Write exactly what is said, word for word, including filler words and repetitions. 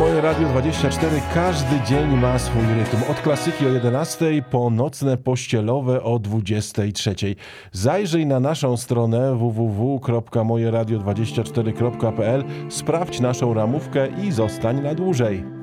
Moje Radio dwadzieścia cztery. Każdy dzień ma swój rytm. Od klasyki o jedenastej po nocne pościelowe o dwudziestej trzeciej. Zajrzyj na naszą stronę w w w kropka moje radio dwadzieścia cztery kropka p l, sprawdź naszą ramówkę i zostań na dłużej.